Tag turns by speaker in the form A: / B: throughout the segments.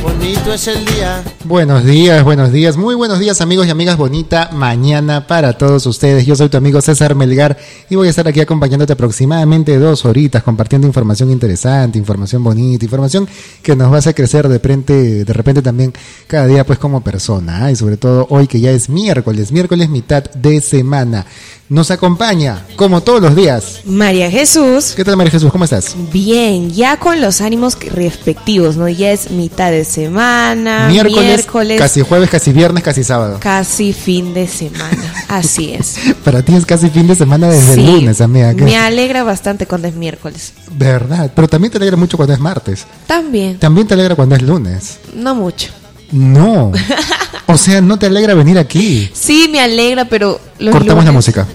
A: bonito es el día.
B: Buenos días, muy buenos días amigos y amigas, bonita mañana para todos ustedes. Yo soy tu amigo César Melgar y voy a estar aquí acompañándote aproximadamente 2 horitas compartiendo información interesante, información bonita, información que nos va a hacer crecer de repente también cada día pues como persona, y sobre todo hoy que ya es miércoles mitad de semana. Nos acompaña, como todos los días,
C: María Jesús.
B: ¿Qué tal, María Jesús? ¿Cómo estás?
C: Bien, ya con los ánimos respectivos, ¿no? Ya es mitad de semana, miércoles,
B: casi jueves, casi viernes, casi sábado.
C: Casi fin de semana, así es.
B: Para ti es casi fin de semana desde el lunes, amiga.
C: Me alegra bastante cuando es miércoles.
B: ¿Verdad? Pero también te alegra mucho cuando es martes.
C: También.
B: También te alegra cuando es lunes.
C: No mucho.
B: No. O sea, ¿no te alegra venir aquí?
C: Sí, me alegra, pero los
B: cortamos
C: lunes...
B: la música.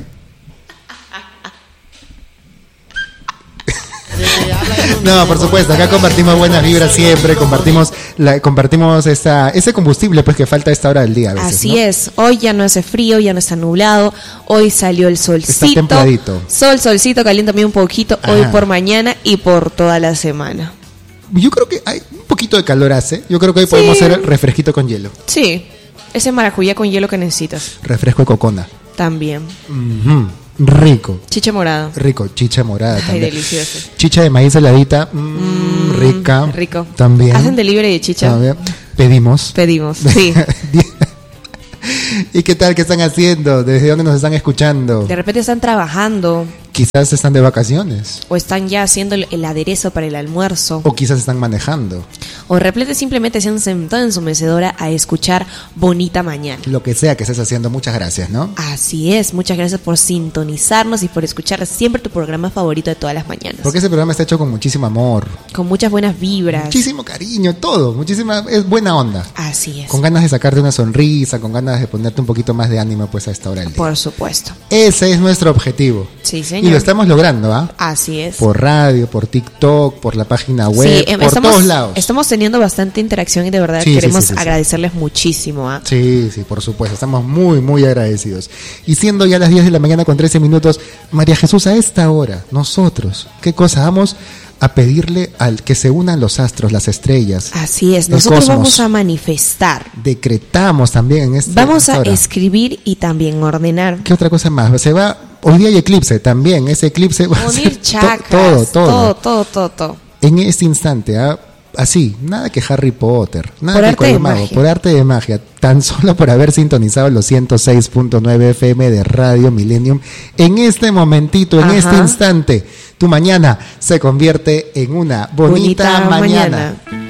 B: No, por supuesto, acá compartimos buenas vibras siempre, compartimos ese combustible pues que falta a esta hora del día a veces,
C: Así
B: ¿no?
C: es, hoy ya no hace frío, ya no está nublado, hoy salió el solcito.
B: Está templadito.
C: Solcito, caliéntame un poquito. Ajá. Hoy por mañana y por toda la semana.
B: Yo creo que hay un poquito de calor hace. Yo creo que hoy podemos hacer refresquito con hielo.
C: Sí, ese maracuyá con hielo que necesitas.
B: Refresco de cocona.
C: También.
B: Rico.
C: Chicha morada.
B: Rico, chicha morada también.
C: Ay, delicioso.
B: Chicha de maíz heladita, rica.
C: Rico.
B: También.
C: ¿Hacen delivery de chicha?
B: También. Pedimos, sí. ¿Y qué tal? ¿Qué están haciendo? ¿Desde dónde nos están escuchando?
C: De repente están trabajando.
B: Quizás están de vacaciones.
C: O están ya haciendo el aderezo para el almuerzo.
B: O quizás están manejando.
C: O de repente simplemente se han sentado en su mecedora a escuchar Bonita Mañana.
B: Lo que sea que estés haciendo, muchas gracias, ¿no?
C: Así es, muchas gracias por sintonizarnos y por escuchar siempre tu programa favorito de todas las mañanas.
B: Porque ese programa está hecho con muchísimo amor.
C: Con muchas buenas vibras.
B: Muchísimo cariño, todo. Es buena onda.
C: Así es.
B: Con ganas de sacarte una sonrisa, con ganas de ponerte un poquito más de ánimo pues a esta hora del día.
C: Por supuesto.
B: Ese es nuestro objetivo.
C: Sí, señor.
B: Y lo estamos logrando, ¿ah?
C: Así es.
B: Por radio, por TikTok, por la página web, por todos lados.
C: Estamos teniendo bastante interacción y de verdad queremos agradecerles muchísimo, ¿ah?
B: Sí, por supuesto. Estamos muy, muy agradecidos. Y siendo ya las 10 de la mañana con 13 minutos, María Jesús, a esta hora, nosotros, ¿qué cosa vamos a pedirle al que se unan los astros, las estrellas?
C: Así es, nosotros vamos a manifestar.
B: Decretamos también en este.
C: Vamos a escribir y también ordenar.
B: ¿Qué otra cosa más? Hoy día hay eclipse también, ese eclipse va a
C: unir chakras, todo.
B: En este instante, así, nada que Harry Potter, nada
C: por
B: que
C: arte de magia.
B: Por arte de magia, tan solo por haber sintonizado los 106.9 FM de Radio Millennium, en este momentito, en este instante, tu mañana se convierte en una bonita mañana.